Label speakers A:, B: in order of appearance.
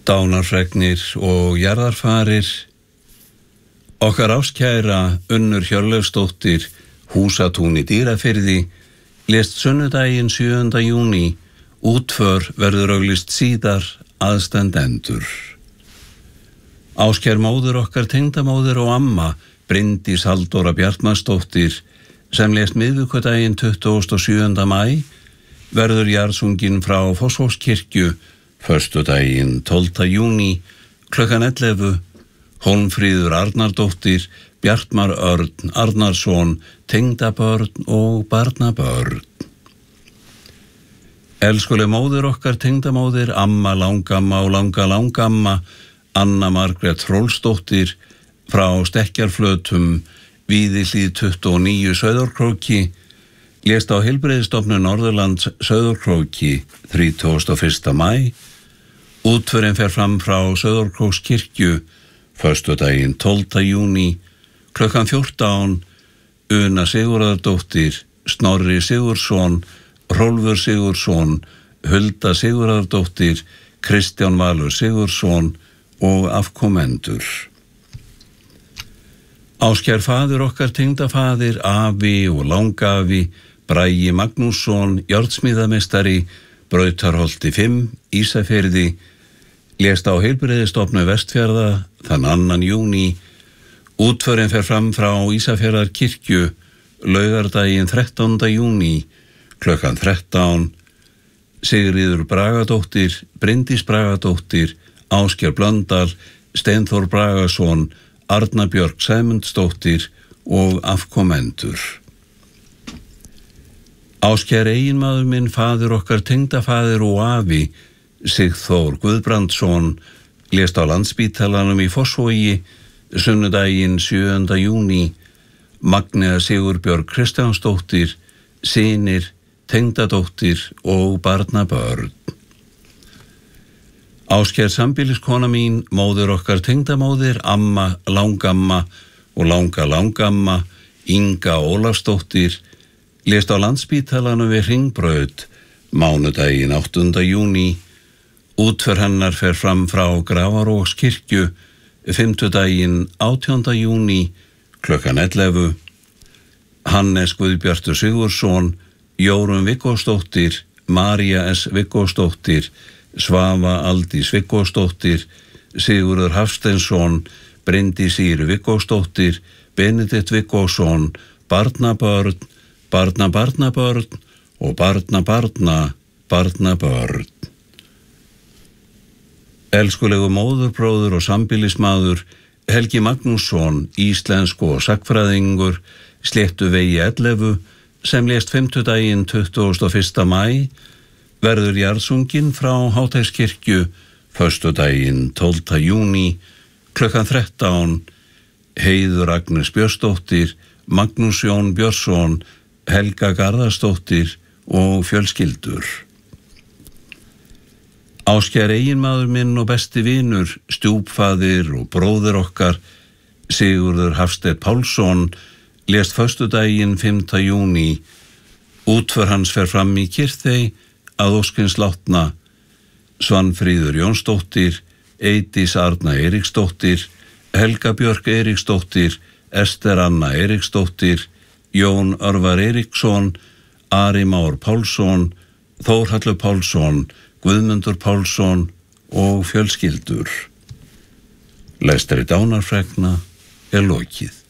A: Dánarfregnir og jarðarfarir. Okkar ástkæra Unnur Hjörleifsdóttir, Húsatún í Dýrafirði, lést sunnudaginn 7. júní. Útför verður auglýst síðar, aðstandendur. Ástkær móðir okkar, tengdamóðir og amma, Bryndís Halldóra Bjartmarsdóttir, sem lést miðvikudaginn 27. maí, verður jarðsungin frá Fossvogskirkju föstudaginn 12. júní klukkan 11. Hólmfríður Arnardóttir, Bjartmar Örn Arnarsson, tengdabörn og barnabörn. Elskuleg móðir okkar, tengdamóðir, amma, langamma og langamma, Anna Margrét Hrólfsdóttir, frá Stekkjarflötum, Víðihlíð 29 Sauðárkróki, lést á Heilbrigðisstofnun Norðurlands Sauðárkróki 31. maí. Útförin fer fram frá Sauðárkrókskirkju föstudaginn 12. júní klukkan 14. Una Sigurðardóttir, Snorri Sigurðsson, Hrólfur Sigurðsson, Hulda Sigurðardóttir, Kristján Valur Sigurðsson og afkomendur. Ástkær faðir okkar, tengdafaðir, afi og langafi, Bragi Magnússon, járnsmíðameistari, Brautarholti 5, Ísafirði, lést á Heilbrigðisstofnun Vestfjarða þann 2. júní. Útförin fer fram frá Ísafjarðarkirkju laugardaginn 13. júní klukkan 13. Sigríður Bragadóttir, Bryndís Bragadóttir, Ásgeir Blöndal, Steinþór Bragason, Arna Björk Sæmundsdóttir og afkomendur. Ástkær eiginmaður minn, faðir okkar, tengdafaðir og afi, Sigþór Guðbrandsson, lést á Landspítalanum í Fossvogi sunnudaginn 7. júní. Magnea Sigurbjörg Kristjánsdóttir, synir, tengdadóttir og barnabörn. Ástkær sambýliskona mín, móðir okkar, tengdamóðir, amma, langamma og langamma, Inga Ólafsdóttir, lést á Landspítalanum við Hringbraut mánudaginn 8. júní. Útför hennar fer fram frá Grafarvogskirkju fimmtudaginn 18. júní klukkan 11. Hannes Guðbjartur Sigurðsson, Jórunn Viggósdóttir, María S. Viggósdóttir, Svava Aldís Viggósdóttir, Sigurður Hafsteinsson, Bryndís Ýr Viggósdóttir, Benedikt Viggósson, barnabörn, barnabarnabörn og barnabörn. Elskulegu móðurbróður og sambýlismaður Helgi Magnússon, íslensku og sagnfræðingur, Sléttuvegi 11, sem lést fimmtudaginn 21. maí, verður jarðsungin frá Háteigskirkju föstudaginn 12. júní klukkan 13. Heiður Agnes Björnsdóttir, Magnús Jón Björnsson, Helga Garðarsdóttir og fjölskyldur. Ástkær eiginmaður minn og besti vinur, stjúpfaðir og bróðir okkar, Sigurður Hafsteinn Pálsson, lést föstudaginn 5. júní. Útför hans fer fram í Kyrþey að óskins látna. Svanfríður Jónsdóttir, Eydís Arna Eiríksdóttir, Helga Björk Eiríksdóttir, Ester Anna Eiríksdóttir, Jón Örvar Eiríksson, Ari Már Pálsson, Þórhallur Pálsson, Guðmundur Pálsson og fjölskyldur. Lestri dánarfregna lokið.